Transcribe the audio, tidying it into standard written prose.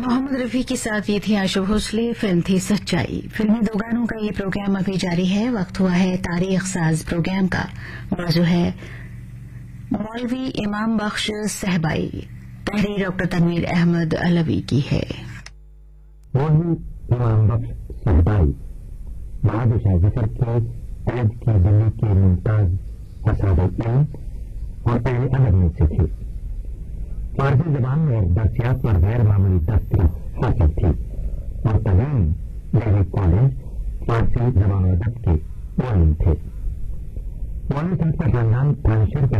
मोहम्मद रफी के साथ ये थी आशा भोसले। फिल्म थी सच्चाई। फिल्मी दो गानों का ये प्रोग्राम अभी जारी है। वक्त हुआ है तारीख साज प्रोग्राम का। मौजू है मौलवी इमाम बख्श सहबाई। तहरीर डॉक्टर तनवीर अहमद अलवी की है। मौलवी इमाम बख्श सहबाई बादशाह जफर के आज की दिल्ली के मुमताज असाद इल्म और अहले अदब में से थे। फारसी जबान में और दर्सियात पर गैर मामूली दस्तगी हासिल थी और तमाम दिल्ली कॉलेज फारसी जबान और अदब के मौलवी थे। मौलवी साहब का खानदान थानशर के